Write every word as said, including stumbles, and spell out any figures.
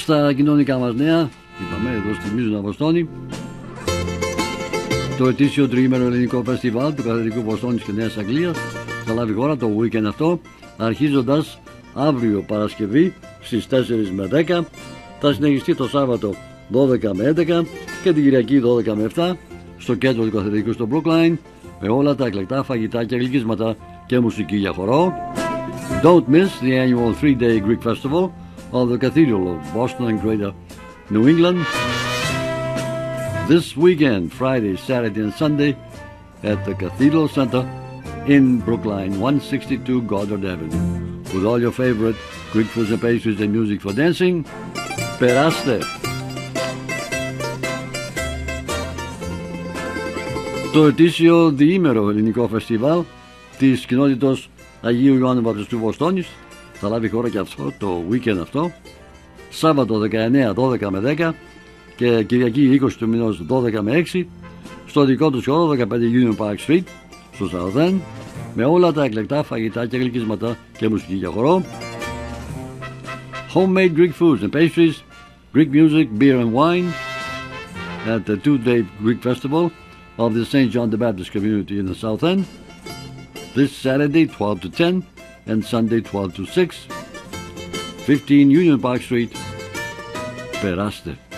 Στα κοινωνικά μας νέα, είπαμε εδώ στη Μίζωνα Βοστόνη, το ετήσιο τριήμερο ελληνικό φεστιβάλ του Καθεδρικού Βοστόνης και Νέας Αγγλίας θα λάβει χώρα το weekend αυτό, αρχίζοντας αύριο Παρασκευή στις τέσσερις με δέκα, θα συνεχιστεί το Σάββατο δώδεκα με έντεκα και την Κυριακή δώδεκα με επτά στο κέντρο του Καθεδρικού στο Brookline, με όλα τα εκλεκτά φαγητά και γλυκίσματα και μουσική για χορό. Don't miss the annual three-day Greek festival of the Cathedral of Boston and Greater New England this weekend, Friday, Saturday and Sunday at the Cathedral Center in Brookline, one sixty-two Goddard Avenue, with all your favorite Greek foods and pastries and music for dancing. Περάστε! Το ετήσιο διήμερο ελληνικό φεστιβάλ της κοινότητος Αγίου Ιωάννου Βαπτιστού Βοστόνης θα λάβει χώρα και αυτό το weekend αυτό, Σάββατο δεκαεννέα δώδεκα με δέκα και Κυριακή είκοσι του μηνός δώδεκα με έξι στο δικό τους χώρο δεκαπέντε Union Park Street στο South End, με όλα τα εκλεκτά φαγητά και γλυκίσματα και μουσική για χορό. Homemade Greek foods and pastries, Greek music, beer and wine at the two-day Greek festival of the Saint John the Baptist community in the South End this Saturday twelve to ten and Sunday twelve to six, fifteen Union Park Street. Περάστε!